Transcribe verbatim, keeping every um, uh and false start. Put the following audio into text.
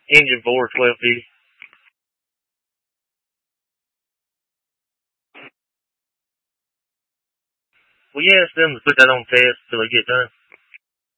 Engine four, twelve fifty. Well, you ask them to put that on test till they get done.